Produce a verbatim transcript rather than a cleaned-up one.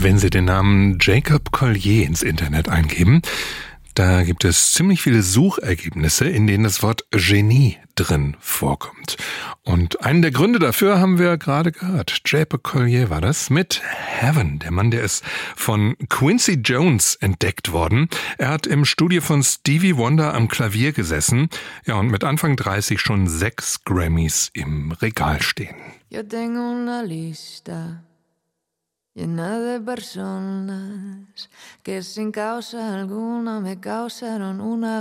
Wenn Sie den Namen Jacob Collier ins Internet eingeben, da gibt es ziemlich viele Suchergebnisse, in denen das Wort Genie drin vorkommt. Und einen der Gründe dafür haben wir gerade gehört. Jacob Collier war das mit Heaven. Der Mann, der ist von Quincy Jones entdeckt worden. Er hat im Studio von Stevie Wonder am Klavier gesessen. Ja, und mit Anfang dreißig schon sechs Grammys im Regal stehen. Yo tengo una lista llena de personas que sin causa alguna me causaron una